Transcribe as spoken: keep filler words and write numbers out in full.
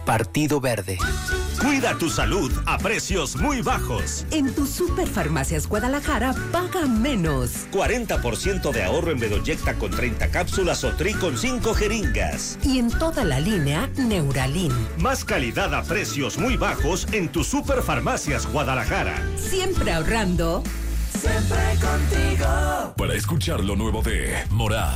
Partido Verde. Cuida tu salud a precios muy bajos. En tu Superfarmacias Guadalajara paga menos. cuarenta por ciento de ahorro en Bedoyecta con treinta cápsulas o Tri con cinco jeringas. Y en toda la línea Neuralin. Más calidad a precios muy bajos en tu Superfarmacias Guadalajara. Siempre ahorrando. Siempre contigo. Para escuchar lo nuevo de Morat,